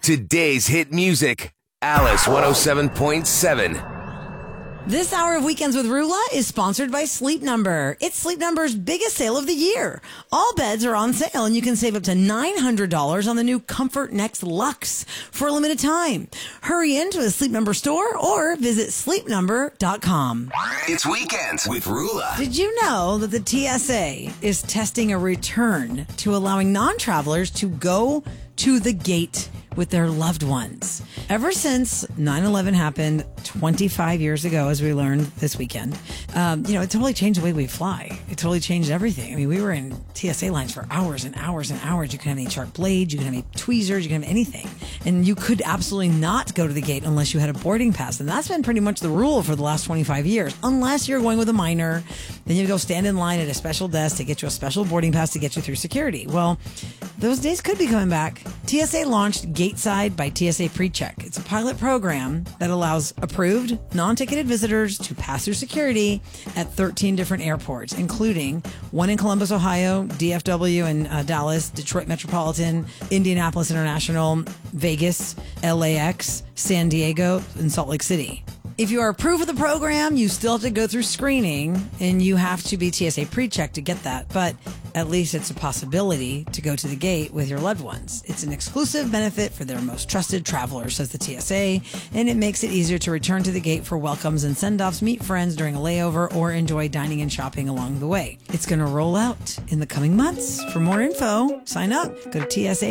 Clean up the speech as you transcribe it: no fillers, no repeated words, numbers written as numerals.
Today's hit music, Alice 107.7. This hour of Weekends with Rula is sponsored by Sleep Number. It's Sleep Number's biggest sale of the year. All beds are on sale and you can save up to $900 on the new Comfort Next Luxe for a limited time. Hurry into a Sleep Number store or visit sleepnumber.com. It's Weekends with Rula. Did you know that the TSA is testing a return to allowing non-travelers to go to the gate with their loved ones? Ever since 9/11 happened 25 years ago, as we learned this weekend, it totally changed the way we fly. It totally changed everything. I mean, we were in TSA lines for hours and hours and hours. You couldn't have any sharp blades, you couldn't have any tweezers, you couldn't have anything. And you could absolutely not go to the gate unless you had a boarding pass. And that's been pretty much the rule for the last 25 years. Unless you're going with a minor, then you go stand in line at a special desk to get you a special boarding pass to get you through security. Well, those days could be coming back. TSA launched Gateside by TSA PreCheck. It's a pilot program that allows approved, non-ticketed visitors to pass through security at 13 different airports, including one in Columbus, Ohio, DFW in Dallas, Detroit Metropolitan, Indianapolis International, Vegas, LAX, San Diego, and Salt Lake City. If you are approved with the program, you still have to go through screening and you have to be TSA PreCheck to get that. But at least it's a possibility to go to the gate with your loved ones. It's an exclusive benefit for their most trusted travelers, says the TSA, and it makes it easier to return to the gate for welcomes and send-offs, meet friends during a layover, or enjoy dining and shopping along the way. It's going to roll out in the coming months. For more info, sign up. Go to TSA